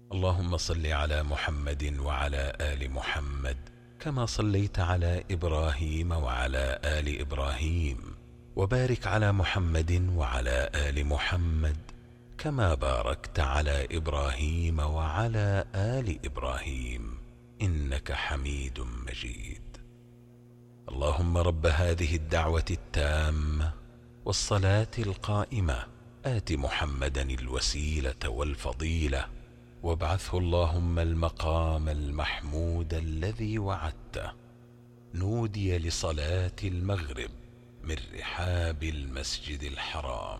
اللهم صل على محمد وعلى آل محمد كما صليت على إبراهيم وعلى آل إبراهيم، وبارك على محمد وعلى آل محمد كما باركت على إبراهيم وعلى آل إبراهيم إنك حميد مجيد. اللهم رب هذه الدعوة التامة والصلاة القائمة آت محمدا الوسيلة والفضيلة، وابعثه اللهم المقام المحمود الذي وعدته. نودي لصلاة المغرب من رحاب المسجد الحرام.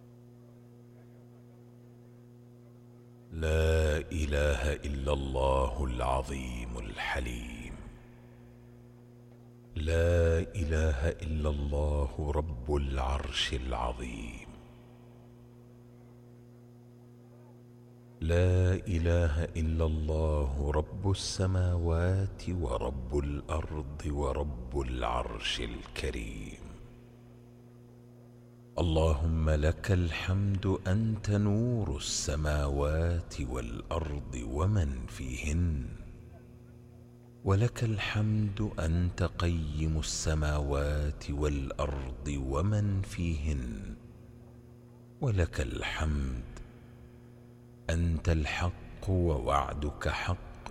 لا إله إلا الله العظيم الحليم. لا إله إلا الله رب العرش العظيم. لا إله إلا الله رب السماوات ورب الأرض ورب العرش الكريم. اللهم لك الحمد أنت نور السماوات والأرض ومن فيهن، ولك الحمد أنت قيم السماوات والأرض ومن فيهن، ولك الحمد أنت الحق ووعدك حق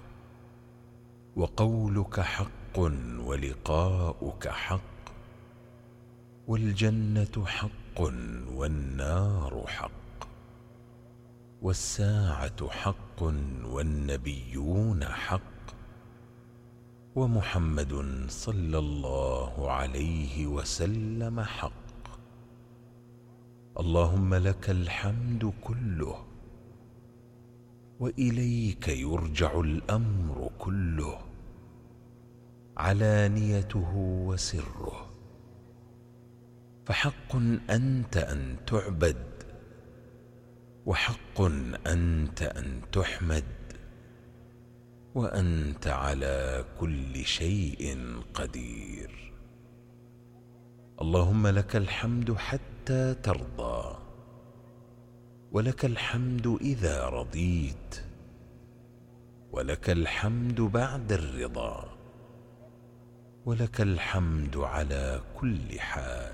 وقولك حق ولقاؤك حق، والجنة حق والنار حق، والساعة حق والنبيون حق، ومحمد صلى الله عليه وسلم حق. اللهم لك الحمد كله، وإليك يرجع الأمر كله، علانيته وسره، فحق أنت أن تعبد، وحق أنت أن تحمد، وأنت على كل شيء قدير. اللهم لك الحمد حتى ترضى، ولك الحمد إذا رضيت، ولك الحمد بعد الرضا، ولك الحمد على كل حال.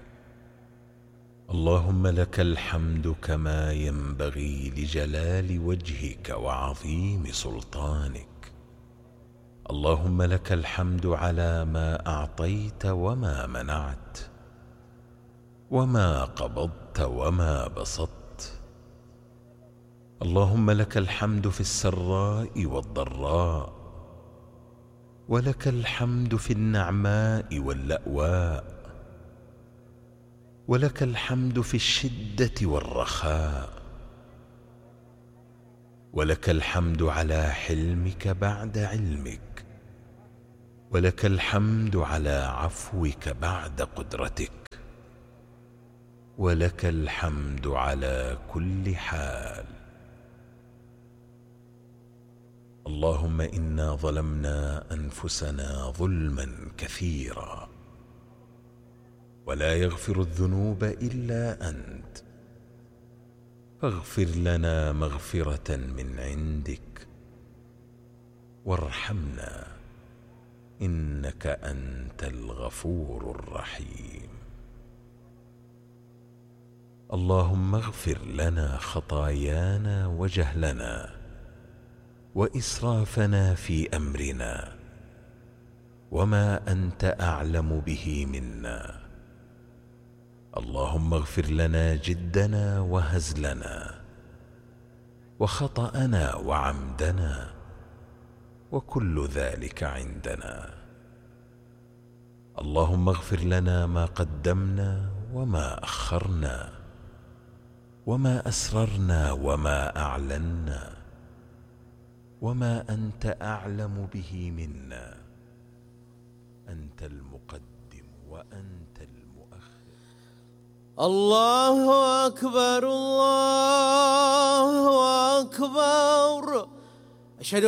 اللهم لك الحمد كما ينبغي لجلال وجهك وعظيم سلطانك. اللهم لك الحمد على ما أعطيت وما منعت، وما قبضت وما بسطت. اللهم لك الحمد في السراء والضراء، ولك الحمد في النعماء واللأواء، ولك الحمد في الشدة والرخاء، ولك الحمد على حلمك بعد علمك، ولك الحمد على عفوك بعد قدرتك، ولك الحمد على كل حال. اللهم إنا ظلمنا أنفسنا ظلما كثيرا، ولا يغفر الذنوب إلا أنت، فاغفر لنا مغفرة من عندك، وارحمنا إنك أنت الغفور الرحيم. اللهم اغفر لنا خطايانا وجهلنا وإسرافنا في أمرنا، وما أنت أعلم به منا. اللهم اغفر لنا جدنا وهزلنا وخطأنا وعمدنا، وكل ذلك عندنا. اللهم اغفر لنا ما قدمنا وما أخرنا، وما أسررنا وما أعلنا، وما أنت أعلم به منا. أنت المقدم وأنت المؤخر. الله أكبر الله أكبر. أشهد